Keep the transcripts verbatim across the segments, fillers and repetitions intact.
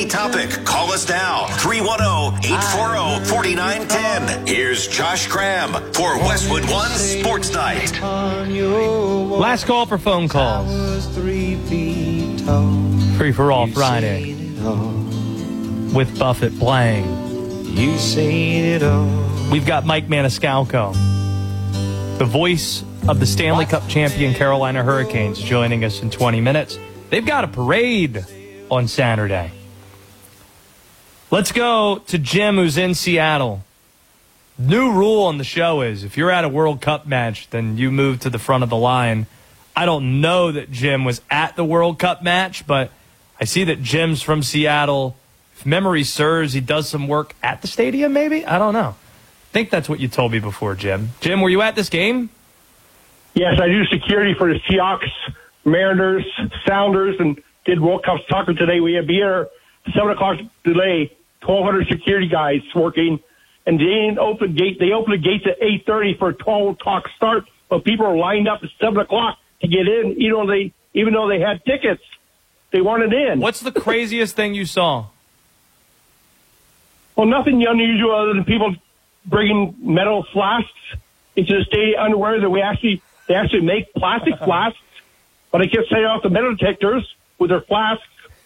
any topic. Call us now. three one zero, eight four zero, four nine one zero. Here's Josh Graham for Westwood One Sports Night. Last call for phone calls. Free for All Friday with Buffett playing. You say it all. We've got Mike Maniscalco, the voice of the Stanley Cup champion Carolina Hurricanes, joining us in twenty minutes. They've got a parade on Saturday. Let's go to Jim, who's in Seattle. New rule on the show is if you're at a World Cup match, then you move to the front of the line. I don't know that Jim was at the World Cup match, but I see that Jim's from Seattle. If memory serves, he does some work at the stadium, maybe? I don't know. I think that's what you told me before, Jim. Jim, were you at this game? Yes, I do security for the Seahawks, Mariners, Sounders, and did World Cup soccer today. We had here seven o'clock delay, twelve hundred security guys working, and they didn't open gate. They opened the gates at eight thirty for a twelve o'clock start, but people are lined up at seven o'clock to get in. You know, they even though they had tickets, they wanted in. What's the craziest thing you saw? Well, nothing unusual other than people bringing metal flasks into the stadium underwear that we actually they actually make plastic flasks, but they kept setting off the metal detectors with their flasks.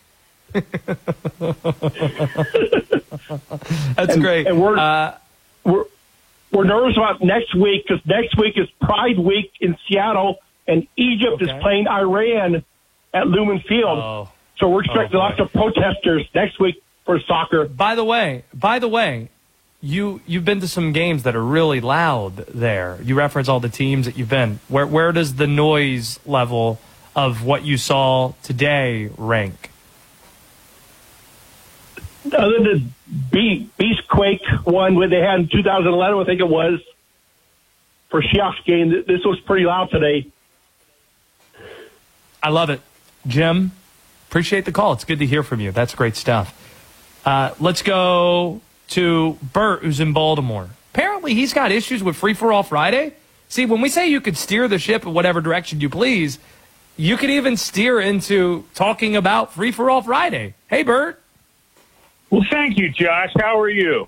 That's and, great. And we're, uh, we're we're nervous about next week because next week is Pride Week in Seattle, and Egypt okay. is playing Iran at Lumen Field. Oh. So we're expecting oh, lots of protesters next week for soccer. By the way, by the way, you you've been to some games that are really loud there. You reference all the teams that you've been. Where where does the noise level of what you saw today rank? Other than Be- Beastquake one where they had in two thousand eleven, I think it was, for Seahawks game, this was pretty loud today. I love it. Jim, appreciate the call. It's good to hear from you. That's great stuff. Uh, let's go to Bert, who's in Baltimore. Apparently he's got issues with Free For All Friday. See, when we say you could steer the ship in whatever direction you please, you could even steer into talking about Free For All Friday. Hey, Bert. Well, thank you, Josh. How are you?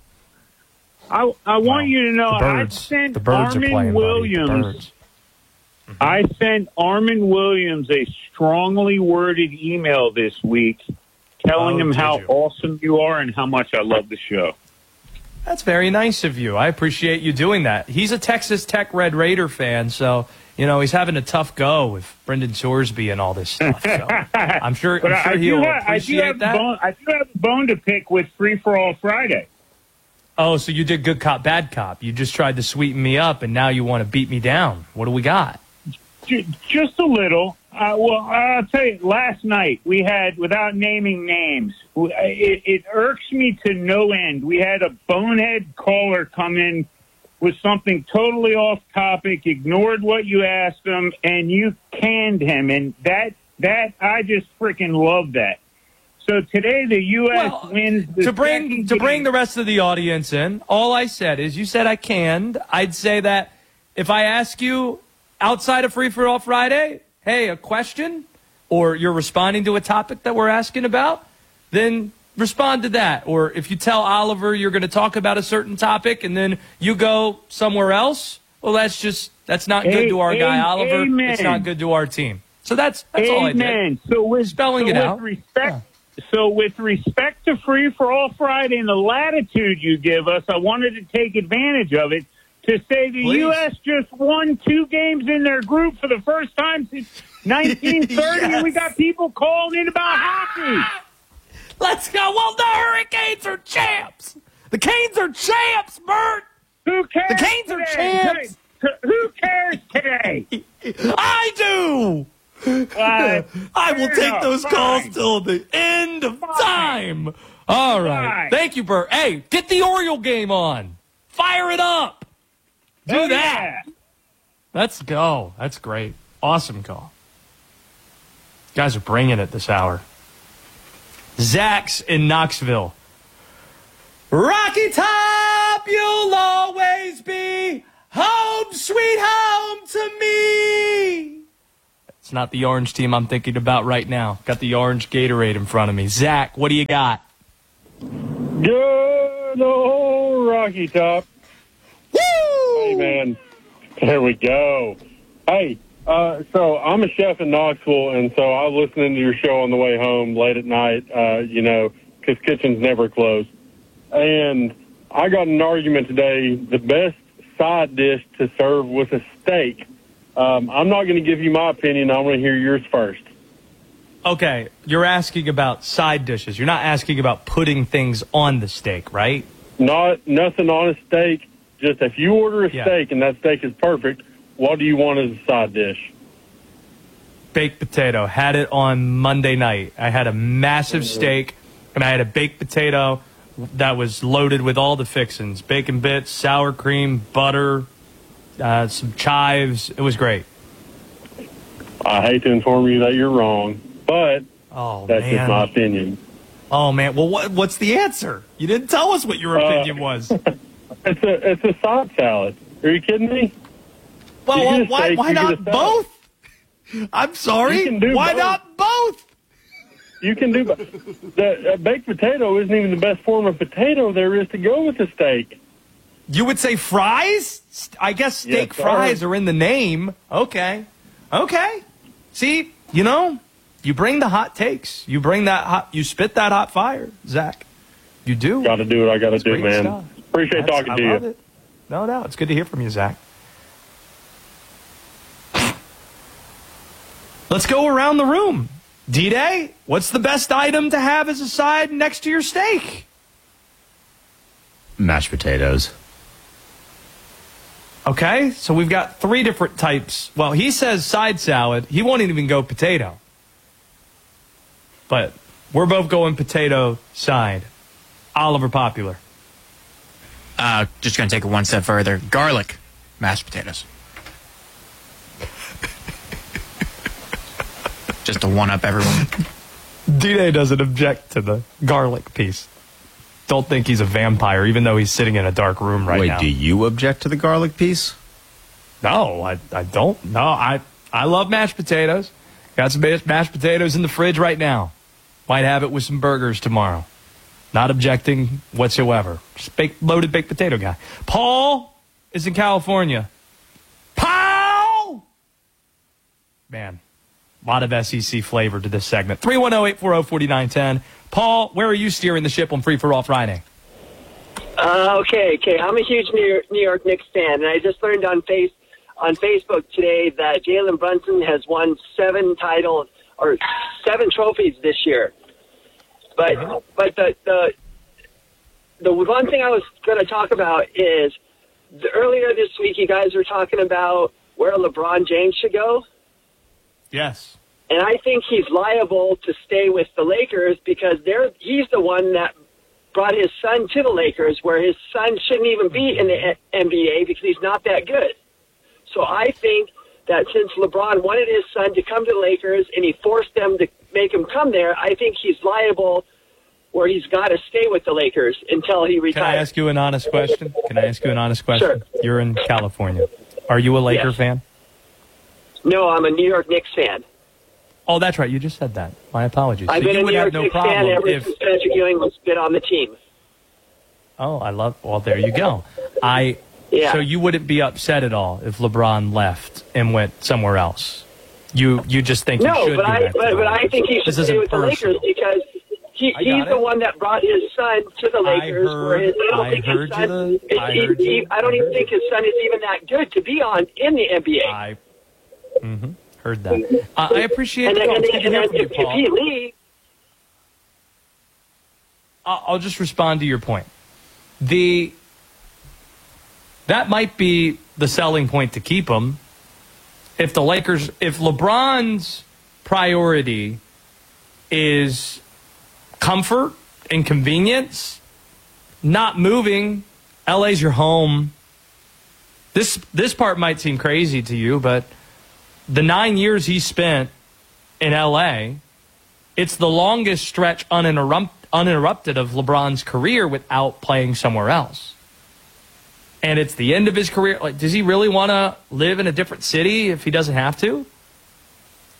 I I want well, you to know I sent the birds Armin are playing, Williams. Mm-hmm. I sent Armin Williams a strongly worded email this week telling oh, him how you? awesome you are and how much I love the show. That's very nice of you. I appreciate you doing that. He's a Texas Tech Red Raider fan, so you know he's having a tough go with Brendan Sorsby and all this stuff. So I'm sure, I'm sure I he'll have, appreciate I do have that. Bone, I do have a bone to pick with Free For All Friday. Oh, so you did good cop, bad cop. You just tried to sweeten me up, and now you want to beat me down. What do we got? Just a little. Uh, well, I'll tell you, last night we had, without naming names, it, it irks me to no end. We had a bonehead caller come in with something totally off topic, ignored what you asked him, and you canned him. And that, that I just freaking love that. So today the U S well, wins the to bring to game. bring the rest of the audience in. All I said is you said I canned. I'd say that if I ask you outside of Free For All Friday, hey, a question, or you're responding to a topic that we're asking about, then respond to that. Or if you tell Oliver you're going to talk about a certain topic and then you go somewhere else, well, that's just that's not good to our a- guy Oliver. Amen. It's not good to our team. So that's that's all I did. Amen. So with Spelling so it with out. Respect, Yeah. So with respect to Free For All Friday and the latitude you give us, I wanted to take advantage of it to say the Please. U S just won two games in their group for the first time since nineteen thirty, Yes. and we got people calling in about hockey. Let's go. Well, the Hurricanes are champs. The Canes are champs, Bert. Who cares? The Canes are today? champs. Who cares today? I do. Uh, I will fair take enough. those Fine. calls till the end of Fine. time. All right. Fine. Thank you, Bert. Hey, get the Oriole game on. Fire it up. Do Oh, that. yeah. Let's go. That's great. Awesome call. Guys are bringing it this hour. Zach's in Knoxville. Rocky Top, you'll always be home, sweet home to me. It's not the orange team I'm thinking about right now. Got the orange Gatorade in front of me. Zach, what do you got? Good old Rocky Top. Woo! Hey, man. There we go. Hey, uh, so I'm a chef in Knoxville, and so I was listening to your show on the way home late at night, uh, you know, because kitchens never close. And I got in an argument today, the best side dish to serve with a steak. Um, I'm not going to give you my opinion. I want to hear yours first. Okay, you're asking about side dishes. You're not asking about putting things on the steak, right? Not nothing on a steak. Just if you order a Yeah. steak and that steak is perfect, what do you want as a side dish? Baked potato. Had it on Monday night. I had a massive steak, and I had a baked potato that was loaded with all the fixings. Bacon bits, sour cream, butter, uh, some chives. It was great. I hate to inform you that you're wrong, but Oh, that's man. just my opinion. Oh, man. Well, what, what's the answer? You didn't tell us what your Uh, opinion was. It's a it's a side salad. Are you kidding me? Well, you well, get a why, steak, why you get a not salad. both? I'm sorry. You can do Why both. not both? You can do the uh, baked potato isn't even the best form of potato there is to go with the steak. You would say fries? I guess steak Yes, sir. fries are in the name. Okay. Okay. See, you know, you bring the hot takes. You bring that hot, you spit that hot fire, Zach. You do. Got to do what I got to That's do, great man. stuff. Appreciate That's- talking I to love you. it. No doubt. It's good to hear from you, Zach. Let's go around the room. D-Day, what's the best item to have as a side next to your steak? Mashed potatoes. Okay, so we've got three different types. Well, he says side salad. He won't even go potato. But we're both going potato side. Oliver Popular. Uh, just going to take it one step further. Garlic, mashed potatoes. Just to one-up everyone. D-Day doesn't object to the garlic piece. Don't think he's a vampire, even though he's sitting in a dark room right Wait, now. do you object to the garlic piece? No, I, I don't. No, I, I love mashed potatoes. Got some ma- mashed potatoes in the fridge right now. Might have it with some burgers tomorrow. Not objecting whatsoever. Just baked, loaded baked potato guy. Paul is in California. Paul! Man, a lot of S E C flavor to this segment. three one zero, eight four zero, four nine one zero. Paul, where are you steering the ship on Free for All Friday? Uh, okay, okay. I'm a huge New York, New York Knicks fan, and I just learned on face on Facebook today that Jalen Brunson has won seven titles or seven trophies this year. But but the the the one thing I was going to talk about is the, earlier this week you guys were talking about where LeBron James should go. Yes. And I think he's liable to stay with the Lakers because they're he's the one that brought his son to the Lakers, where his son shouldn't even be in the N B A because he's not that good. So I think that since LeBron wanted his son to come to the Lakers and he forced them to make him come there, I think he's liable where he's got to stay with the Lakers until he retires. Can I ask you an honest question? Can I ask you an honest question? Sure. You're in California. Are you a Laker Yes. fan? No, I'm a New York Knicks fan. Oh, that's right. You just said that. My apologies. I've So been you a would New have York no Knicks fan problem ever if. since Patrick Ewing was been on the team. Oh, I love. Well, there you go. I. Yeah. So you wouldn't be upset at all if LeBron left and went somewhere else. You you just think he No, should but do I that to but, the but I Lakers. think he should This stay isn't with the personal. Lakers because he, I he's got the it. one that brought his son to the I Lakers. heard- where his, I don't I think heard his you son. the- he- I he- heard you. he- I don't I even heard think his son is even that good to be on in the N B A. I. Mm-hmm, heard that. Uh, I appreciate and it. then, No, and it's then, good to and hear then from you, if, if he Paul. leaves, I'll I'll just respond to your point. The that might be the selling point to keep him. If the Lakers, if LeBron's priority is comfort and convenience, not moving, L A's your home. This this part might seem crazy to you, but the nine years he spent in L A, it's the longest stretch uninterrupt, uninterrupted of LeBron's career without playing somewhere else. And it's the end of his career. Like, does he really want to live in a different city if he doesn't have to?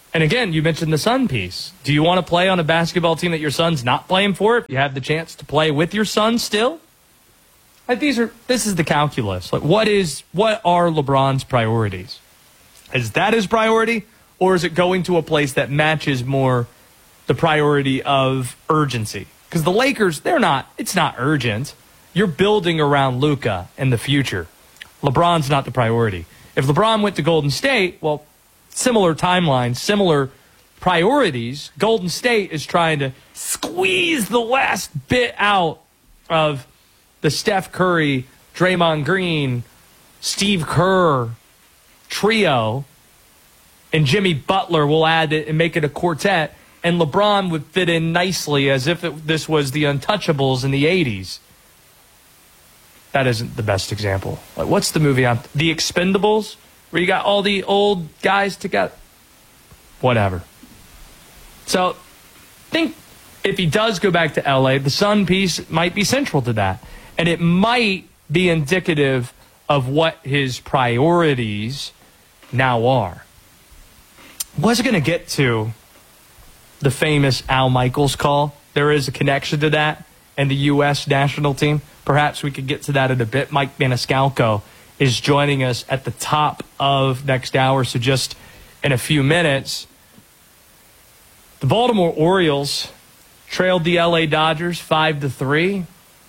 And again, you mentioned the son piece. Do you want to play on a basketball team that your son's not playing for? If you have the chance to play with your son still? Like these are. This is the calculus. Like, what is? What are LeBron's priorities? Is that his priority, or is it going to a place that matches more the priority of urgency? Because the Lakers, they're not. It's not urgent. You're building around Luka in the future. LeBron's not the priority. If LeBron went to Golden State, well, similar timeline, similar priorities. Golden State is trying to squeeze the last bit out of the Steph Curry, Draymond Green, Steve Kerr trio, and Jimmy Butler will add it and make it a quartet, and LeBron would fit in nicely as if it, this was the Untouchables in the eighties. That isn't the best example. Like, what's the movie on? The Expendables, where you got all the old guys together. Whatever. So, think if he does go back to L A, the Sun piece might be central to that. And it might be indicative of what his priorities now are. Was going to get to the famous Al Michaels call. There is a connection to that and the U S national team. Perhaps we could get to that in a bit. Mike Maniscalco is joining us at the top of next hour. So just in a few minutes, the Baltimore Orioles trailed the L A Dodgers five to three.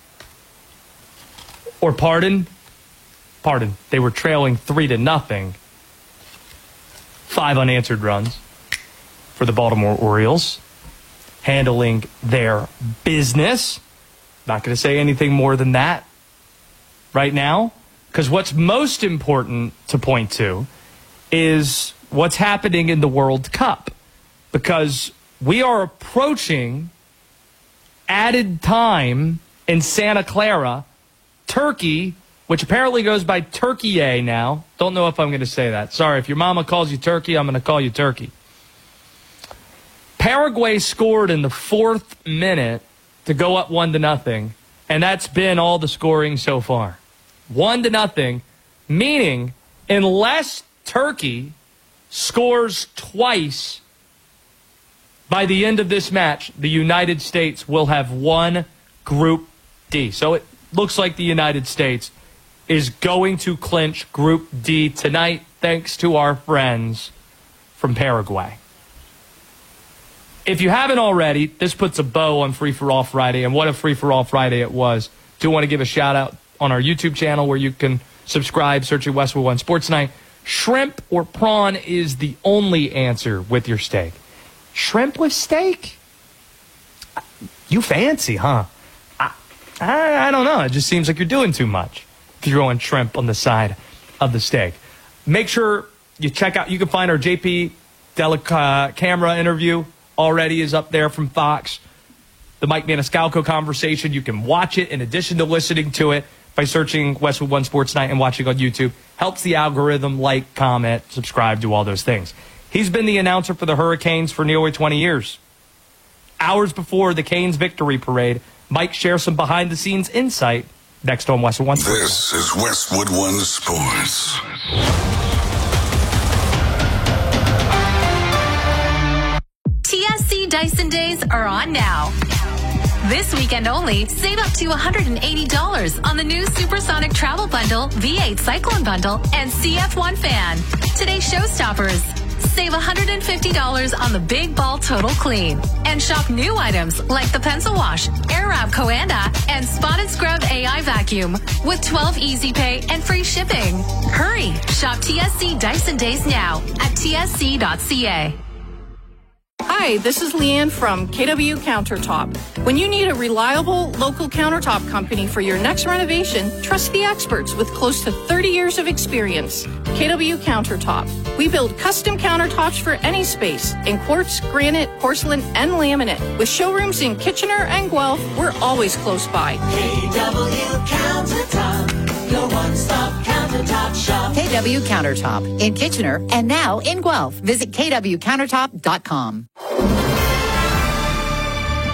Or pardon, pardon, they were trailing three to nothing. Five unanswered runs for the Baltimore Orioles, handling their business. Not going to say anything more than that right now, because what's most important to point to is what's happening in the World Cup, because we are approaching added time in Santa Clara, Turkey, which apparently goes by Turkey now. Don't know if I'm going to say that. Sorry, if your mama calls you Turkey, I'm going to call you Turkey. Paraguay scored in the fourth minute to go up one to nothing, and that's been all the scoring so far. One to nothing, meaning unless Turkey scores twice by the end of this match, the United States will have won Group D. So it looks like the United States is going to clinch Group D tonight, thanks to our friends from Paraguay. If you haven't already, this puts a bow on Free For All Friday, and what a Free For All Friday it was. Do want to give a shout out on our YouTube channel where you can subscribe, searching Westwood One Sports Night. Shrimp or prawn is the only answer with your steak. Shrimp with steak? You fancy, huh? I, I, I don't know. It just seems like you're doing too much if you're going shrimp on the side of the steak. Make sure you check out, you can find our J P Delica camera interview already is up there from Fox. The Mike Maniscalco conversation, you can watch it in addition to listening to it by searching Westwood One Sports Night and watching on YouTube. Helps the algorithm, like, comment, subscribe, do all those things. He's been the announcer for the Hurricanes for nearly twenty years. Hours before the Canes victory parade, Mike shares some behind-the-scenes insight next on Westwood One Sports. This is Westwood One Sports. T S C Dyson Days are on now. This weekend only, save up to one hundred eighty dollars on the new Supersonic Travel Bundle, V eight Cyclone Bundle, and C F one Fan. Today's showstoppers. Save one hundred fifty dollars on the Big Ball Total Clean. And shop new items like the Pencil Wash, Airwrap Coanda, and Spotted Scrub A I Vacuum with twelve Easy Pay and free shipping. Hurry! Shop T S C Dyson Days now at T S C dot C A. Hi, this is Leanne from K W Countertop. When you need a reliable local countertop company for your next renovation, trust the experts with close to thirty years of experience. K W Countertop. We build custom countertops for any space in quartz, granite, porcelain, and laminate. With showrooms in Kitchener and Guelph, we're always close by. K W Countertop, your one-stop countertop shop. K W Countertop in Kitchener and now in Guelph. Visit K W countertop dot com.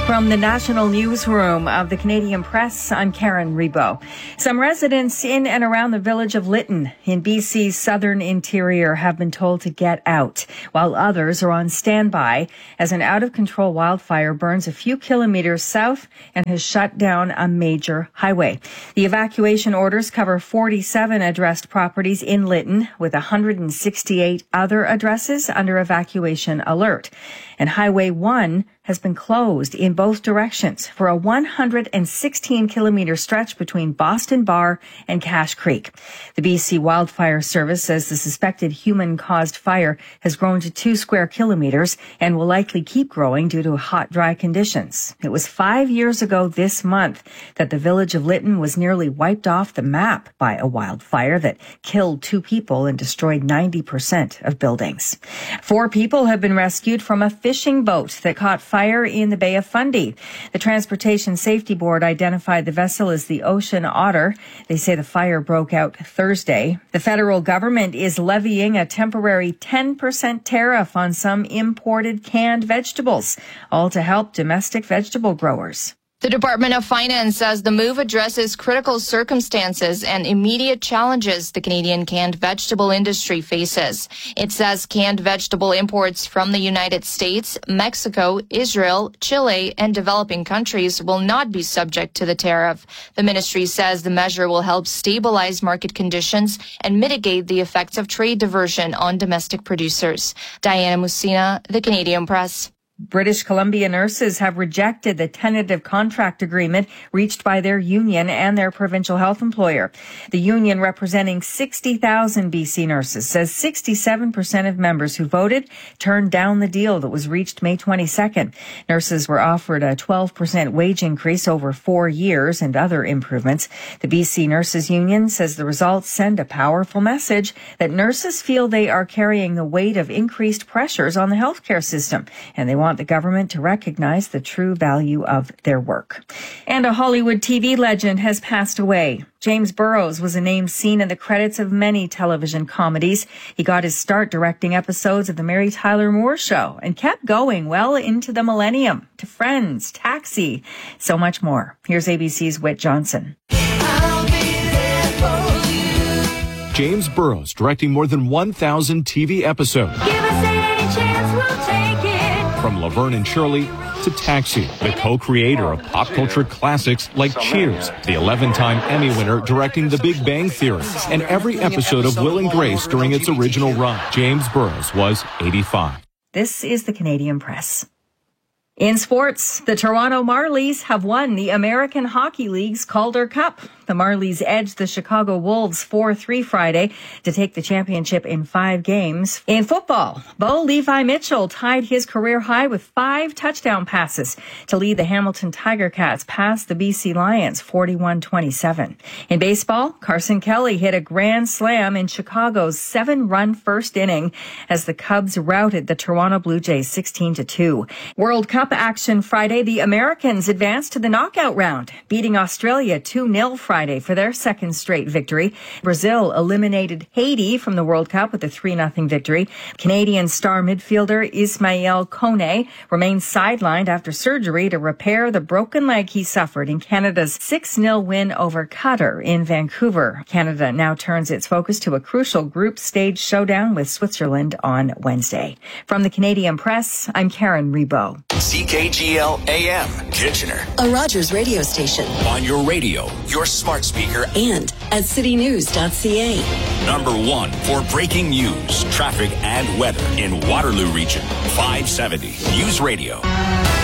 From the National Newsroom of the Canadian Press, I'm Karen Rebo. Some residents in and around the village of Lytton in B C's southern interior have been told to get out, while others are on standby as an out-of-control wildfire burns a few kilometers south and has shut down a major highway. The evacuation orders cover forty-seven addressed properties in Lytton, with one hundred sixty-eight other addresses under evacuation alert. And Highway one has been closed in both directions for a one hundred sixteen kilometer stretch between Boston Bar and Cache Creek. The B C Wildfire Service says the suspected human-caused fire has grown to two square kilometers and will likely keep growing due to hot, dry conditions. It was five years ago this month that the village of Lytton was nearly wiped off the map by a wildfire that killed two people and destroyed ninety percent of buildings. Four people have been rescued from a fishing boat that caught fire in the Bay of Fundy. The Transportation Safety Board identified the vessel as the Ocean Otter. They say the fire broke out Thursday. The federal government is levying a temporary ten percent tariff on some imported canned vegetables, all to help domestic vegetable growers. The Department of Finance says the move addresses critical circumstances and immediate challenges the Canadian canned vegetable industry faces. It says canned vegetable imports from the United States, Mexico, Israel, Chile, and developing countries will not be subject to the tariff. The ministry says the measure will help stabilize market conditions and mitigate the effects of trade diversion on domestic producers. Diana Musina, The Canadian Press. British Columbia nurses have rejected the tentative contract agreement reached by their union and their provincial health employer. The union, representing sixty thousand B C nurses, says sixty-seven percent of members who voted turned down the deal that was reached May twenty-second. Nurses were offered a twelve percent wage increase over four years and other improvements. The B C Nurses Union says the results send a powerful message that nurses feel they are carrying the weight of increased pressures on the healthcare system, and they want the government to recognize the true value of their work. And a Hollywood T V legend has passed away. James Burrows was a name seen in the credits of many television comedies. He got his start directing episodes of The Mary Tyler Moore Show and kept going well into the millennium to Friends, Taxi, so much more. Here's A B C's Whit Johnson. James Burrows directing more than one thousand T V episodes. Give us any chance, we'll take it. From Laverne and Shirley to Taxi, the co-creator of pop culture classics like Cheers, the eleven-time Emmy winner directing The Big Bang Theory, and every episode of Will and Grace during its original run. James Burrows was eighty-five. This is the Canadian Press. In sports, the Toronto Marlies have won the American Hockey League's Calder Cup. The Marlies edged the Chicago Wolves four three Friday to take the championship in five games. In football, Bo Levi Mitchell tied his career high with five touchdown passes to lead the Hamilton Tiger Cats past the B C Lions forty-one twenty-seven. In baseball, Carson Kelly hit a grand slam in Chicago's seven-run first inning as the Cubs routed the Toronto Blue Jays sixteen to two. World Cup action Friday, the Americans advanced to the knockout round, beating Australia two nil Friday for their second straight victory. Brazil eliminated Haiti from the World Cup with a three nothing victory. Canadian star midfielder Ismael Kone remains sidelined after surgery to repair the broken leg he suffered in Canada's six nil win over Qatar in Vancouver. Canada now turns its focus to a crucial group stage showdown with Switzerland on Wednesday. From the Canadian Press, I'm Karen Rebo. C K G L A M, Kitchener. A Rogers radio station. On your radio, your smart speaker, and at city news dot c a. Number one for breaking news, traffic, and weather in Waterloo Region. five seventy News Radio.